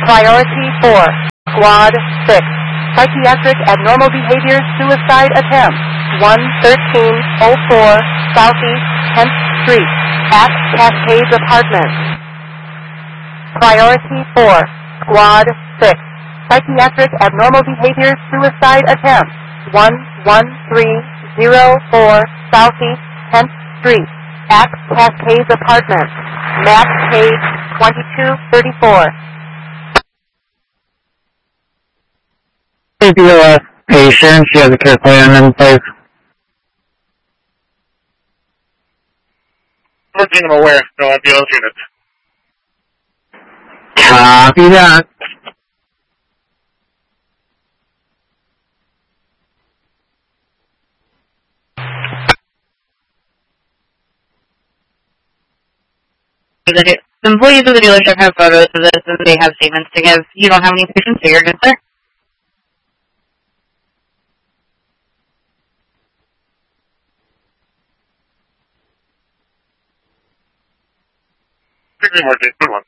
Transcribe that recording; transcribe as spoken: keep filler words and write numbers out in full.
Priority four, Squad six, psychiatric abnormal behavior suicide attempt, one thirteen oh four Southeast tenth Street, at Cascades Apartments. Priority four, Squad six, psychiatric abnormal behavior suicide attempt, one one three oh four Southeast tenth Street, at Cascades Apartments, map page twenty-two thirty-four. If you're a patient, she has a care plan in place. Making them aware, no ambulance units. Copy that. The employees of the dealership have photos of this and they have statements to give. You don't have any patients, so you're good, sir? Sixty more, good one.